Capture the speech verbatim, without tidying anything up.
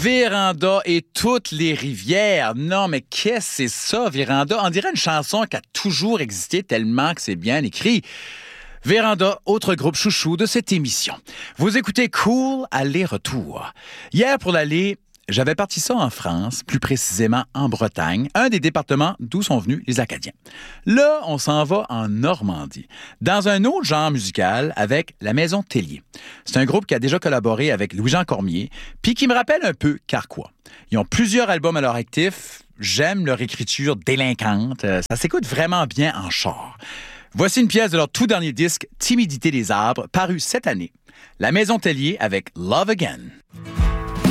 Véranda et toutes les rivières. Non, mais qu'est-ce que c'est ça, Véranda? On dirait une chanson qui a toujours existé tellement que c'est bien écrit. Véranda, autre groupe chouchou de cette émission. Vous écoutez Cool aller-retour. Hier, pour l'aller, j'avais parti ça en France, plus précisément en Bretagne, un des départements d'où sont venus les Acadiens. Là, on s'en va en Normandie, dans un autre genre musical avec la Maison Tellier. C'est un groupe qui a déjà collaboré avec Louis-Jean Cormier, puis qui me rappelle un peu Carquois. Ils ont plusieurs albums à leur actif. J'aime leur écriture délinquante. Ça s'écoute vraiment bien en char. Voici une pièce de leur tout dernier disque, Timidité des arbres, paru cette année. La Maison Tellier avec Love Again.